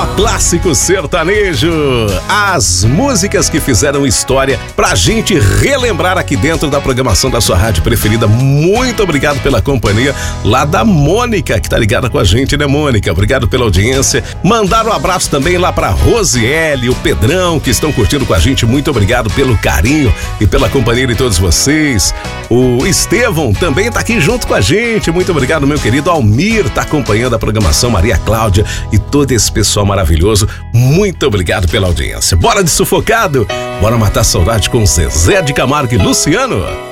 Só clássico sertanejo. As músicas que fizeram história pra gente relembrar aqui dentro da programação da sua rádio preferida. Muito obrigado pela companhia lá da Mônica, que tá ligada com a gente, né, Mônica? Obrigado pela audiência. Mandar um abraço também lá pra Rosiele, o Pedrão, que estão curtindo com a gente. Muito obrigado pelo carinho e pela companhia de todos vocês. O Estevão também tá aqui junto com a gente. Muito obrigado, meu querido Almir, tá acompanhando a programação, Maria Cláudia e todo esse pessoal maravilhoso. Muito obrigado pela audiência. Bora de sufocado? Bora matar a saudade com Zezé de Camargo e Luciano?